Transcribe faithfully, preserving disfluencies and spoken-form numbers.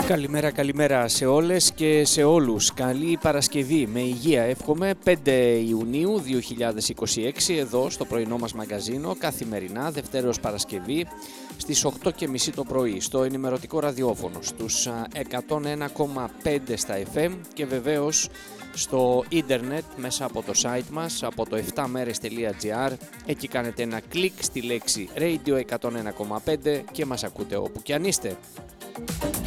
Καλημέρα, καλημέρα σε όλες και σε όλους. Καλή Παρασκευή, με υγεία εύχομαι. πέντε Ιουνίου δύο χιλιάδες είκοσι έξι, εδώ στο πρωινό μας μαγκαζίνο, καθημερινά, Δευτέρα ως Παρασκευή, στις οκτώ και μισή το πρωί, στο ενημερωτικό ραδιόφωνο, στους εκατόν ένα κόμμα πέντε στα εφ εμ και βεβαίως στο ίντερνετ μέσα από το site μας, από το εφτά μέρες τελεία τζι άρ. Εκεί κάνετε ένα κλικ στη λέξη Radio εκατόν ένα κόμμα πέντε και μας ακούτε όπου κι αν είστε.